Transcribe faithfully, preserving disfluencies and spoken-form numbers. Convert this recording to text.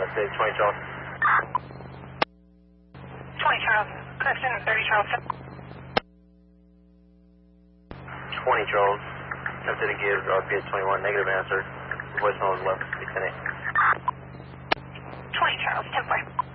let's say twenty Charles. twenty Charles, Clifton, thirty Charles. twenty Charles, attempted to give R P S twenty-one, negative answer. Voicemail was left, ten eight. twenty Charles, ten four.